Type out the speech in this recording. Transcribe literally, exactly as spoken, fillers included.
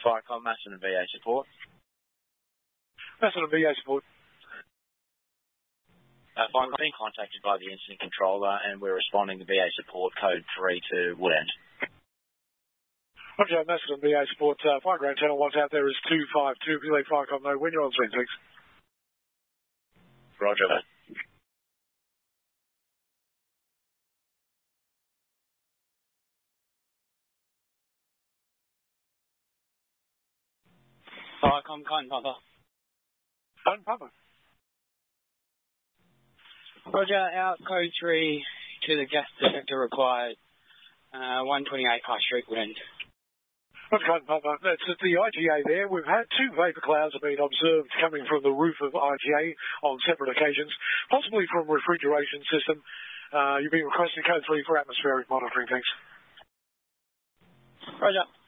Firecom, Macedon V A support. Macedon V A support. Uh, Fine, we've been contacted by the incident controller and we're responding to V A support code three to Woodend. Roger, Macedon V A support. Uh, Fire ground channel one out there is two five two. Relay Firecom, no, when you're on scene, thanks. Roger. Firecom, Cotton Papa. Cotton Papa. Roger, out code three to the gas detector required, uh, one twenty-eight High Street, Woodend. Roger, Cotton Papa. That's at the I G A there. We've had two vapour clouds have been observed coming from the roof of I G A on separate occasions, possibly from refrigeration system. Uh, you've been requesting code three for atmospheric monitoring, thanks. Roger.